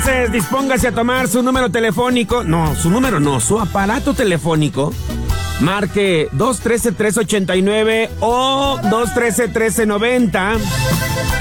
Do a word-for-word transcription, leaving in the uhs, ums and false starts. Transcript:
Entonces, dispóngase a tomar su número telefónico. No, su número no, su aparato telefónico. Marque dos uno tres, tres ocho nueve o dos uno tres, uno tres nueve cero.